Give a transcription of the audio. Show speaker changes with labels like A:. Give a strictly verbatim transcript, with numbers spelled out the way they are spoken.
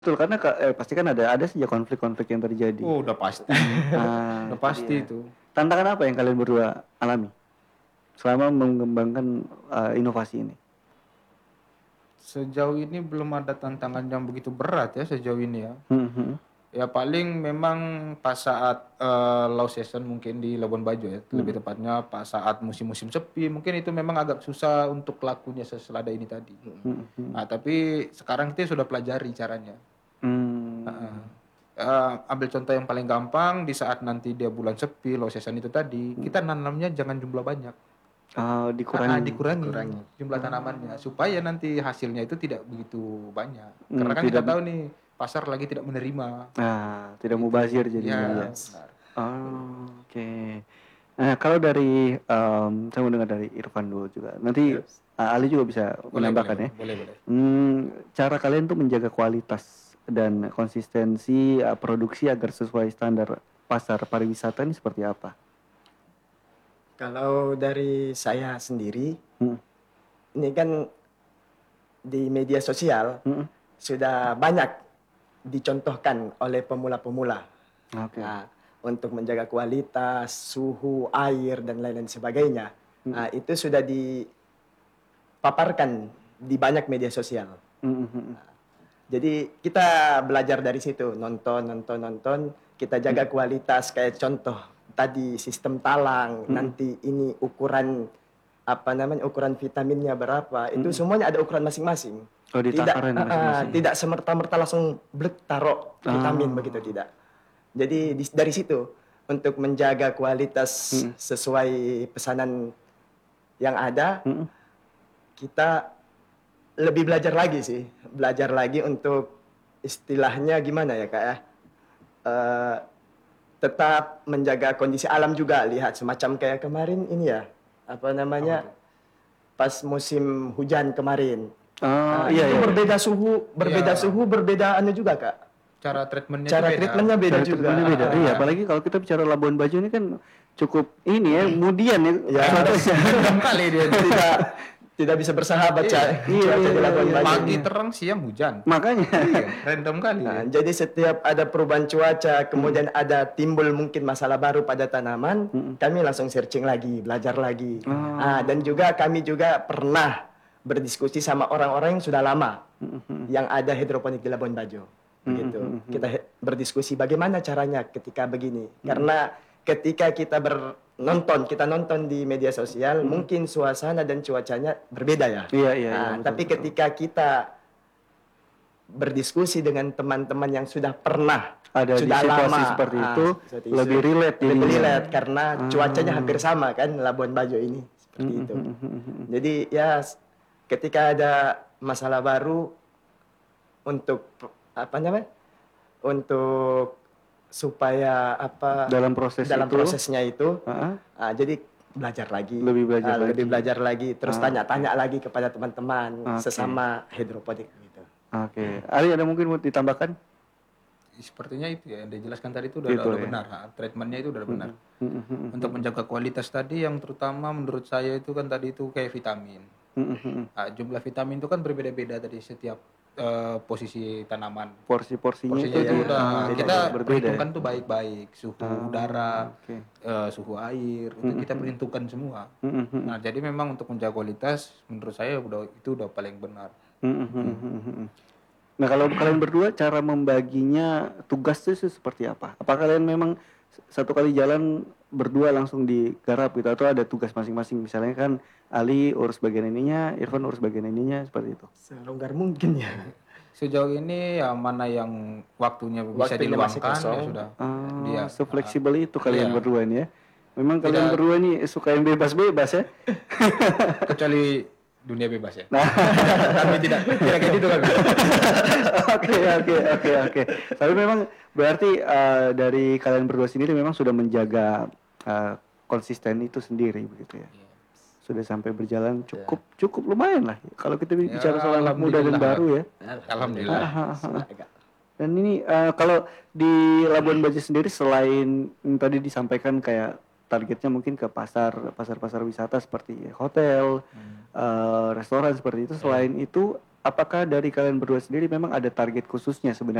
A: Betul, karena ka eee, pasti kan ada ada saja konflik-konflik yang terjadi.
B: Oh, udah pasti.
A: Ah,
B: Udah
A: itu
B: pasti
A: dia.
B: itu.
A: Tantangan apa yang kalian berdua alami? Selama mengembangkan, eee, inovasi ini?
B: Sejauh ini belum ada tantangan yang begitu berat ya, sejauh ini ya.
A: Mhm mhm.
B: Ya paling memang pas saat, eee, low season mungkin di Labuan Bajo ya, lebih
A: Mhm.
B: tepatnya pas saat musim-musim sepi, mungkin itu memang agak susah untuk lakunya seselada ini tadi.
A: Mhm mhm.
B: Nah, tapi sekarang kita sudah pelajari caranya. Heeh.
A: Mmm.
B: Eee, ambil contoh yang paling gampang, di saat nanti dia bulan sepi, low season itu tadi,
A: Mhm.
B: kita nanamnya jangan jumlah banyak.
A: Oh,
B: Heeh,
A: dikurangi.
B: dikurangi
C: Dikurangi.
B: jumlah tanamannya,
A: Oh.
B: supaya nanti hasilnya itu tidak begitu banyak.
A: Mmm,
B: Karena kan kita
A: tidak
B: tahu nih, pasar lagi tidak menerima.
A: Ah, tidak mubazir
B: Gitu,
A: jadinya ya.
B: iya,
C: Yes.
B: benar.
A: Oh, oke. Nah, kalau dari, mmm, saya mau dengar dari Irfan dulu juga, nanti,
C: Yes.
A: eee, Ali juga bisa
B: Boleh boleh
A: menambahkan ya.
B: boleh boleh boleh.
A: Mmm, cara kalian tuh menjaga kualitas dan konsistensi, eee, produksi agar sesuai standar pasar pariwisata ini seperti apa?
C: Kalau dari saya sendiri,
A: Mhm.
C: ini kan di media sosial
A: Mhm.
C: sudah banyak dicontohkan oleh pemula-pemula.
A: Oke.
C: Nah, untuk menjaga kualitas, suhu, air, dan lain-lain sebagainya.
A: Mhm.
C: Nah, itu sudah dipaparkan di banyak media sosial.
A: Mhm mhm.
C: Jadi kita belajar dari situ, nonton nonton nonton, kita jaga
A: Mhm.
C: kualitas kayak contoh tadi sistem talang,
A: Mhm.
C: nanti ini ukuran apa namanya, ukuran vitaminnya berapa, itu
A: Mhm.
C: semuanya ada ukuran masing-masing.
A: Oh,
C: Tidak
A: ditakarin
C: heeh,
A: masing-masing ya?
C: tidak semerta-merta langsung blek taruh vitamin begitu,
A: Oh.
C: tidak. Jadi dis dari situ untuk menjaga kualitas
A: Mhm.
C: sesuai pesanan yang ada,
A: Mhm.
C: kita lebih belajar lagi sih, belajar lagi untuk istilahnya gimana ya, Kak, ya, eee, tetap menjaga kondisi alam juga, lihat semacam kayak kemarin ini ya, apa
B: Apa
C: namanya,
B: tuh?
C: pas musim hujan kemarin.
A: Oh,
C: Eee,
A: iya
C: itu
A: iya iya.
C: berbeda suhu berbeda
B: Iya.
C: suhu, berbeda anu juga, Kak,
B: Cara treatment-nya itu
C: cara
B: beda.
C: treatment-nya beda
A: Cara
C: juga,
A: treatment-nya beda. Iya,
C: heeh.
A: apalagi kalau kita bicara Labuan Bajo ini kan cukup ini ya, kemudian ya
C: Ya,
A: cuacanya.
B: Random kali dia.
C: tidak tidak bisa bersahabat
B: Iya.
C: ca
A: Iya
C: cuaca
A: iya
C: di
A: iya
C: Labuan
A: iya
C: Bajo
A: iya.
B: Pagi
C: ini.
B: terang, siang hujan.
A: Makanya.
B: Iya, random kali dia.
C: Nah, jadi setiap ada perubahan cuaca,
A: Mhm.
C: kemudian ada timbul mungkin masalah baru pada tanaman,
A: Mhm.
C: kami langsung searching lagi, belajar lagi. Ah, dan
A: Oh.
C: juga kami juga pernah berdiskusi sama orang-orang yang sudah lama,
A: Mhm mhm.
C: yang ada hidroponik di Labuan Bajo,
A: Mhm
C: begitu.
A: mhm
C: Kita
A: mhm.
C: he berdiskusi bagaimana caranya ketika begini.
A: Mhm.
C: Karena ketika kita ber nonton, kita nonton di media sosial,
A: Mhm.
C: mungkin suasana dan cuacanya berbeda ya.
A: Iya iya iya,
C: Ah,
A: betul
C: tapi
A: betul.
C: ketika kita berdiskusi dengan teman-teman yang sudah pernah,
A: Ada di
C: sudah
A: situasi
C: lama,
A: seperti
C: ah,
A: itu,
C: seperti
A: lebih
C: itu,
A: relate
C: lebih
A: jadinya.
C: relate karena cuacanya hampir
A: Ah.
C: sama kan Labuan Bajo ini, seperti
A: Mhm
C: itu.
A: mhm mhm mhm.
C: Jadi ya s ketika ada masalah baru untuk p apa namanya, untuk supaya apa,
A: Dalam proses
C: dalam
A: itu
C: prosesnya itu,
A: heeh,
C: ah, jadi belajar lagi,
A: lebih belajar
C: ah, lebih
A: lagi.
C: belajar lagi, terus
A: Ah, oke.
C: tanya-tanya lagi kepada teman-teman
A: Oke.
C: sesama hidroponik gitu.
A: Oke. Ali ada mungkin mau ditambahkan?
B: Sepertinya itu ya, yang dijelaskan tadi itu udah
A: Gitu
B: udah
A: ya.
B: benar, heeh, treatment-nya itu udah benar.
A: Mhm. Mhm mhm
B: Untuk
A: mhm.
B: menjaga kualitas tadi yang terutama menurut saya itu kan tadi itu kayak vitamin.
A: Mhm mhm.
B: Ah, jumlah vitamin itu kan berbeda-beda dari setiap, eee, posisi tanaman.
A: Porsi-porsinya
B: Porsinya
A: itu
B: itu
A: di
C: Iya,
B: udah
A: ah,
C: beda-beda.
B: kita
A: berbeda ya?
B: perhitungkan tuh baik-baik, suhu
A: Ah,
B: udara,
A: oke.
B: eee, suhu air, itu
A: Mhm
B: kita
A: mhm.
B: perhitungkan semua.
A: Mhm mhm.
B: Nah, jadi memang untuk menjaga kualitas menurut saya udah itu udah paling benar.
A: Mhm mhm mhm mhm. Nah, kalau kalian berdua cara membaginya tugas itu seperti apa? Apa kalian memang s satu kali jalan berdua langsung digarap gitu atau ada tugas masing-masing? Misalnya kan Ali urus bagian ininya, Irfan urus bagian ininya, seperti itu?
C: Selonggar mungkin ya.
B: Sejauh ini ya mana yang waktunya bisa
C: Waktunya masih
B: diluangkan ya
C: kosong,
B: sudah,
A: Oh,
B: dia heeh.
A: se-fleksibel itu kalian
B: Iya,
A: berdua ini ya? Memang kalian
B: tidak
A: berdua ini suka yang bebas-bebas ya?
B: kecuali dunia bebas ya.
A: Nah.
B: Kami tidak tidak kayak gitu kami.
A: Oke oke oke oke. Tapi memang berarti, eee, dari kalian berdua sendiri memang sudah menjaga, eee, konsisten itu sendiri begitu ya?
B: Iya.
A: Sudah sampai berjalan
C: ya.
A: cukup cukup lumayan lah kalau kita bi
B: Ya
A: bicara soal anak muda dan
B: alhamdulillah lah.
A: baru ya.
B: Alhamdulillah.
A: Heeh
C: Alhamdulillah,
A: heeh heeh.
C: semoga.
A: Dan ini, eee, kalau di Labuan Bajo sendiri selain yang tadi disampaikan kayak targetnya mungkin ke pasar pasar-pasar wisata seperti hotel,
B: Hmm.
A: eee, restoran seperti itu,
B: Iya.
A: selain itu apakah dari kalian berdua sendiri memang ada target khususnya sebenarnya